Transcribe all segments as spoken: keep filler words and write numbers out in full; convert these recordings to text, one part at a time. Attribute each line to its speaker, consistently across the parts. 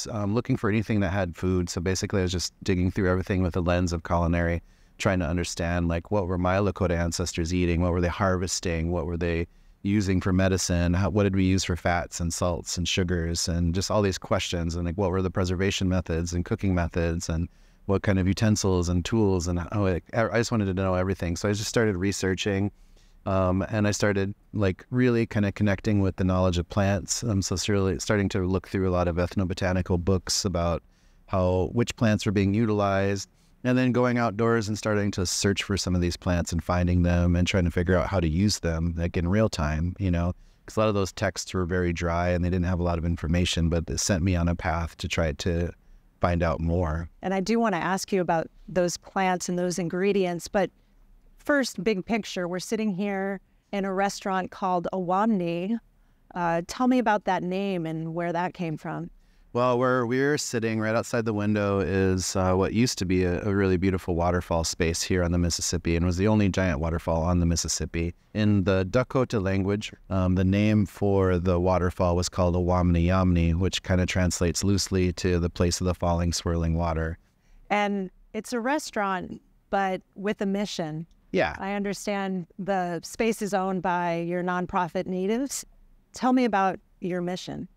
Speaker 1: was um, looking for anything that had food. So basically I was just digging through everything with a lens of culinary, trying to understand like what were my Lakota ancestors eating, what were they harvesting, what were they using for medicine, how, what did we use for fats and salts and sugars, and just all these questions, and like what were the preservation methods and cooking methods, and what kind of utensils and tools, and oh, like, I just wanted to know everything. So I just started researching, um, and I started like really kind of connecting with the knowledge of plants. Um, so it's really starting to look through a lot of ethnobotanical books about how which plants were being utilized, and then going outdoors and starting to search for some of these plants and finding them and trying to figure out how to use them like in real time, you know, because a lot of those texts were very dry and they didn't have a lot of information, but it sent me on a path to try to find out more.
Speaker 2: And I do want to ask you about those plants and those ingredients, but first, big picture, we're sitting here in a restaurant called Owamni. Uh, tell me about that name and where that came from.
Speaker 1: Well, where we're sitting right outside the window is uh, what used to be a, a really beautiful waterfall space here on the Mississippi, and was the only giant waterfall on the Mississippi. In the Dakota language, um, the name for the waterfall was called Owamni Yamni, which kind of translates loosely to the place of the falling, swirling water.
Speaker 2: And it's a restaurant, but with a mission.
Speaker 1: Yeah.
Speaker 2: I understand the space is owned by your nonprofit Natives. Tell me about your mission.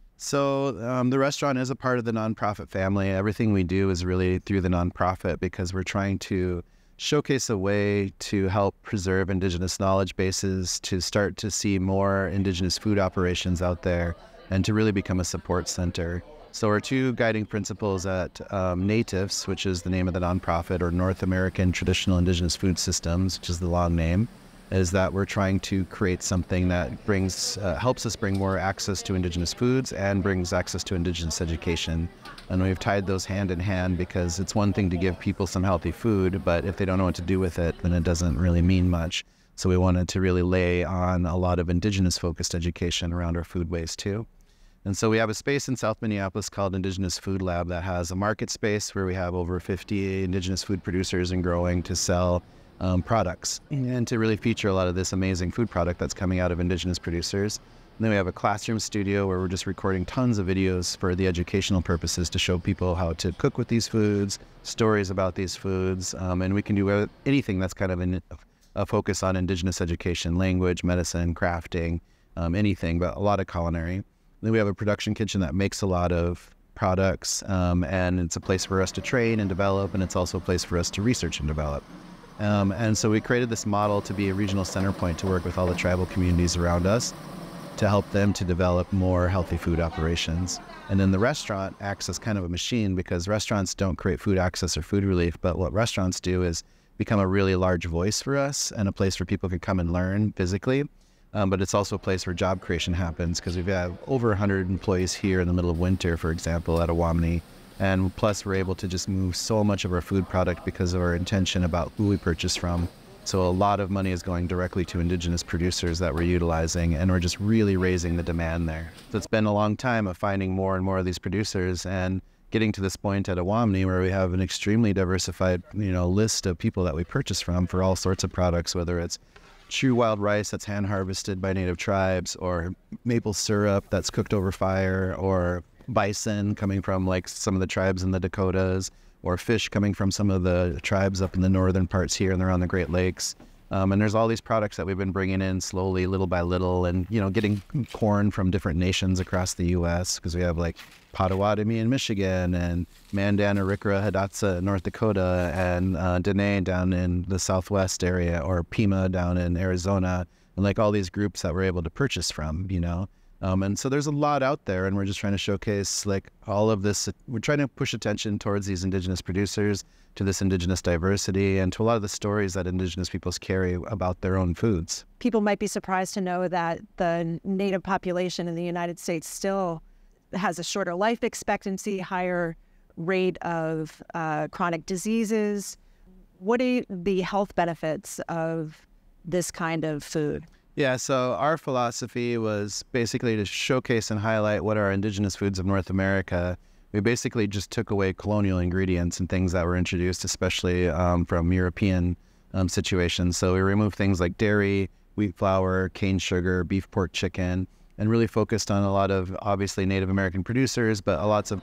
Speaker 1: So um, the restaurant is a part of the nonprofit family. Everything we do is really through the nonprofit because we're trying to showcase a way to help preserve Indigenous knowledge bases, to start to see more Indigenous food operations out there, and to really become a support center. So our two guiding principles at um, Natives, which is the name of the nonprofit, or North American Traditional Indigenous Food Systems, which is the long name, is that we're trying to create something that brings, uh, helps us bring more access to Indigenous foods and brings access to Indigenous education. And we've tied those hand in hand because it's one thing to give people some healthy food, but if they don't know what to do with it, then it doesn't really mean much. So we wanted to really lay on a lot of Indigenous focused education around our foodways too. And so we have a space in South Minneapolis called Indigenous Food Lab that has a market space where we have over fifty Indigenous food producers and growing to sell Um, products and to really feature a lot of this amazing food product that's coming out of Indigenous producers. And then we have a classroom studio where we're just recording tons of videos for the educational purposes to show people how to cook with these foods, stories about these foods, um, and we can do anything that's kind of in, a focus on Indigenous education, language, medicine, crafting, um, anything, but a lot of culinary. Then we have a production kitchen that makes a lot of products, um, and it's a place for us to train and develop, and it's also a place for us to research and develop. Um, and so we created this model to be a regional center point to work with all the tribal communities around us to help them to develop more healthy food operations. And then the restaurant acts as kind of a machine because restaurants don't create food access or food relief, but what restaurants do is become a really large voice for us and a place where people can come and learn physically. Um, but it's also a place where job creation happens because we've had over one hundred employees here in the middle of winter, for example, at Owamni. And plus we're able to just move so much of our food product because of our intention about who we purchase from. So a lot of money is going directly to Indigenous producers that we're utilizing, and we're just really raising the demand there. So it's been a long time of finding more and more of these producers and getting to this point at Owamni where we have an extremely diversified, you know, list of people that we purchase from for all sorts of products, whether it's true wild rice that's hand harvested by native tribes, or maple syrup that's cooked over fire, or bison coming from like some of the tribes in the Dakotas, or fish coming from some of the tribes up in the northern parts here and around the Great Lakes. Um, and there's all these products that we've been bringing in slowly, little by little, and, you know, getting corn from different nations across the U S because we have like Potawatomi in Michigan, and Mandan, Arikara, Hidatsa in North Dakota, and uh, Dene down in the Southwest area, or Pima down in Arizona, and like all these groups that we're able to purchase from, you know. Um, and so there's a lot out there, and we're just trying to showcase like all of this. We're trying to push attention towards these Indigenous producers, to this Indigenous diversity, and to a lot of the stories that Indigenous peoples carry about their own foods.
Speaker 2: People might be surprised to know that the Native population in the United States still has a shorter life expectancy, higher rate of uh, chronic diseases. What are the health benefits of this kind of food?
Speaker 1: Yeah, so our philosophy was basically to showcase and highlight what are Indigenous foods of North America. We basically just took away colonial ingredients and things that were introduced, especially um, from European um, situations. So we removed things like dairy, wheat flour, cane sugar, beef, pork, chicken, and really focused on a lot of obviously Native American producers, but lots of